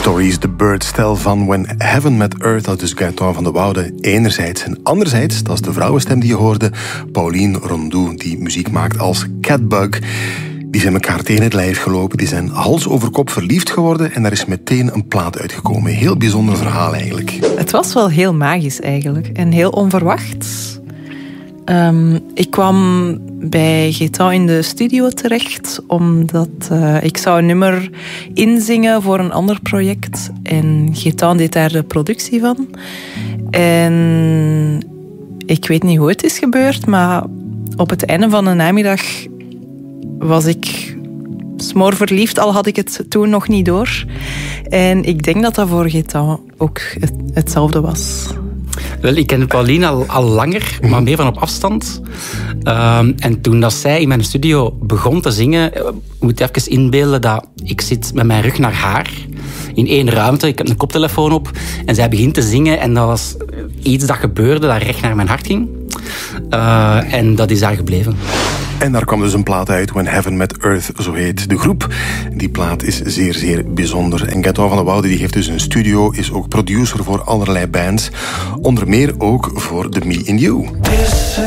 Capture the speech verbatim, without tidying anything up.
Stories the Birds Tell van When Heaven Met Earth. Dat is dus Gaëtan van de Woude enerzijds. En anderzijds, dat is de vrouwenstem die je hoorde, Pauline Rondeau, die muziek maakt als Catbug. Die zijn elkaar tegen het lijf gelopen, die zijn hals over kop verliefd geworden en daar is meteen een plaat uitgekomen. Heel bijzonder verhaal eigenlijk. Het was wel heel magisch eigenlijk en heel onverwacht. Um, ik kwam bij Gaëtan in de studio terecht omdat uh, ik zou een nummer inzingen voor een ander project. En Gaëtan deed daar de productie van. En ik weet niet hoe het is gebeurd, maar op het einde van de namiddag was ik smoorverliefd, al had ik het toen nog niet door. En ik denk dat dat voor Gaëtan ook het, hetzelfde was. Wel, ik ken Pauline al, al langer, maar meer van op afstand. Um, en toen dat zij in mijn studio begon te zingen, moet je even inbeelden dat ik zit met mijn rug naar haar in één ruimte. Ik heb een koptelefoon op en zij begint te zingen en dat was iets dat gebeurde dat recht naar mijn hart ging. Uh, en dat is daar gebleven. En daar kwam dus een plaat uit, When Heaven Met Earth, zo heet de groep. Die plaat is zeer, zeer bijzonder. En Gaëtan van de Woude die heeft dus een studio, is ook producer voor allerlei bands. Onder meer ook voor The Me and You.